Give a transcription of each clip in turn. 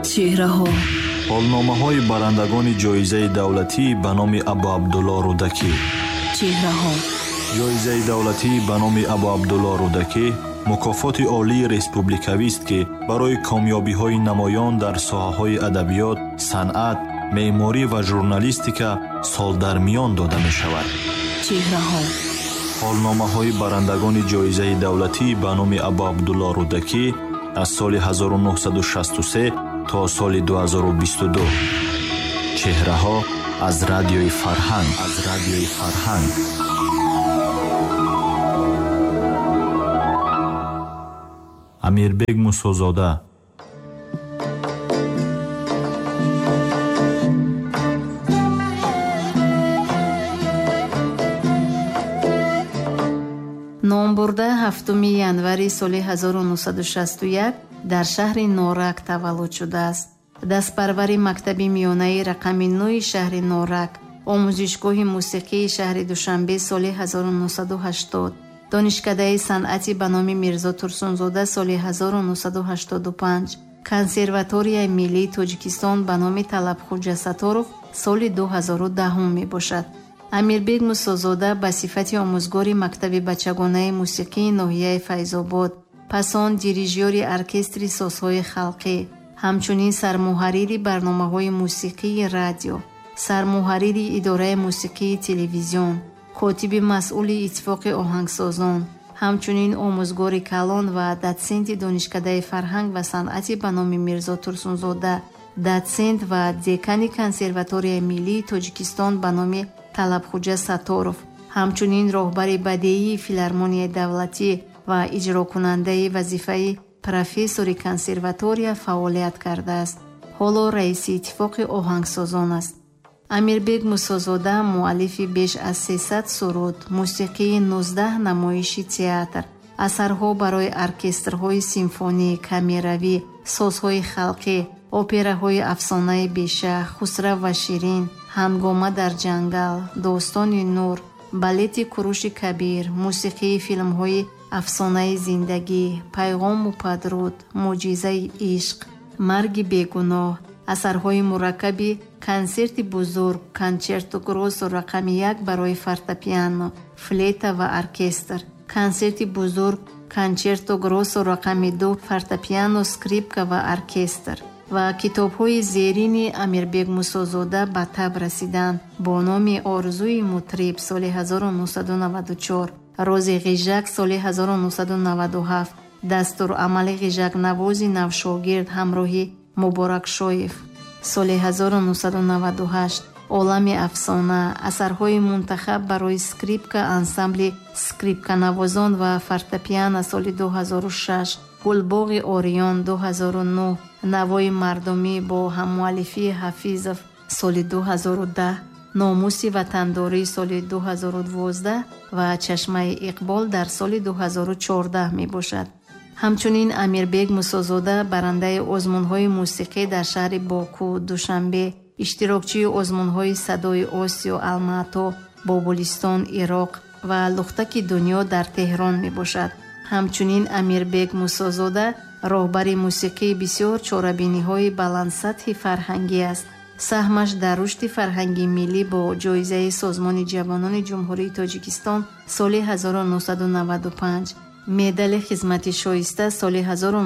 чеҳраҳо. ҳолномаҳои барандагони ҷоизаи давлатӣ ба номи Абу Абдулло Рудакӣ. чеҳраҳо. ҷоизаи давлатӣ ба номи Абу Абдулло Рудакӣ мукофоти олии республикавист, ки барои комёбиҳои намоён дар соҳаҳои адабиёт, санъат, меъморӣ ва журналистика солдармиён дода мешавад. чеҳраҳо. ҳолномаҳои барандагони ҷоизаи давлатӣ ба номи Абу Абдулло Рудакӣ аз соли 1963 то соли 2022. чеҳраҳо аз радиои Фарҳанг. Амирбек Мусозода. номбурда 7 январи соли 1961 дар шаҳри Норак таваллуд шудааст. дастпарвари мактаби миёнаи рақами 9 шаҳри Норак, омӯзишгоҳи мусиқии шаҳри Душанбе соли 1980, донишкадаи санъати ба номи Мирзо Турсунзода соли 1985, консерваторияи миллии Тоҷикистон ба номи Талабхоҷа Саторов соли 2010 мебошад. амирбек Мусозода ба сифати омӯзгори мактаби бачагонаи мусиқии ноҳияи Файзобод, пас он дирижёри оркестри созҳои халқӣ, ҳамчунин сармуҳаррири барномаҳои мусиқии радио, сармуҳаррири идораи мусиқии телевизион, котиби масъули иттифоқи оҳангсозон, ҳамчунин омӯзгори калон ва датсенти донишкадаи фарҳанг ва санъати ба номи Мирзо Турсунзода, датсент ва декани консерваторияи миллии Тоҷикистон ба номи Талабхоҷа Саторов, ҳамчунин роҳбари бадеии филармонияи давлатӣ ва иҷрокунандаи вазифаи профессори консерватория фаъолият кардааст. ҳоло раиси иттифоқи оҳангсозон аст. амирбек Мусозода муаллифи беш аз 300 суруд, мусиқии 19 намоиши театр, асарҳо барои оркестрҳои симфонӣ, камеравӣ, созҳои халқӣ, операҳои афсонаи Бешах, Хусрав ва Ширин, Ҳангома дар ҷангал, Достони Нур, балети Куруши Кабир, мусиқии филмҳои Афсонаи зиндагӣ, Пайғому падруд, Муъҷизаи ишқ, Марги бегуноҳ, асарҳои мураккаби консерти бузург, кончерто гроссо рақами 1 барои фортепиано, флейта ва оркестр, консерти бузург, кончерто гроссо рақами 2, фортепиано, скрипка ва оркестр ва китобҳои зерини амирбек Мусозода ба таб расиданд бо номи Орзуи мутриб соли 1994, Рози ғижак соли 1997, дастурамали ғижакнавози навшогирд ҳамроҳи Муборакшоев соли 1998, Олами афсона, асарҳои мунтахаб барои скрипка, ансамбли скрипканавозон ва фортепиано соли 2006, Гулбоғи Орион 2009, Навои мардумӣ бо ҳаммуаллифии Ҳафизов соли 2010, Номуси ватандорӣ соли 2012 ва Чашмаи иқбол дар соли 2014 мебошад. ҳамчунин амирбек Мусозода барандаи озмунҳои мусиқӣ дар шаҳри Боку, Душанбе, иштирокчии озмунҳои Садои Осиё, Алмато, Бобулистон, Ироқ ва Лухтаки дунё дар Теҳрон мебошад. ҳамчунин амирбек Мусозода роҳбари мусиқии бисёр чорабиниҳои баландсатҳи фарҳангӣ аст. саҳмаш дар рушди фарҳанги миллӣ бо ҷоизаи Созмони ҷавонони ҷумҳурии Тоҷикистон соли 1995, медали хизмати шоиста соли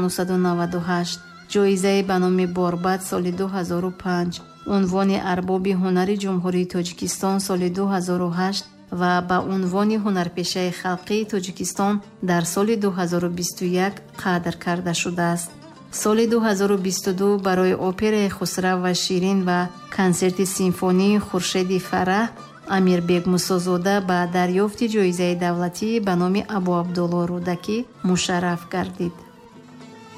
1998, ҷоизаи ба номи Борбад соли 2005, унвони арбоби ҳунари ҷумҳурии Тоҷикистон соли 2008 ва ба унвони ҳунарпешаи халқии Тоҷикистон дар соли 2021 қадр карда шудааст. соли 2022 барои операи Хусрав ва Ширин ва консерти симфонии Хуршеди Фараҳ амирбек Мусозода ба дарёфти ҷоизаи давлатӣ ба номи Абу Абдулло Рудакӣ мушарраф гардид.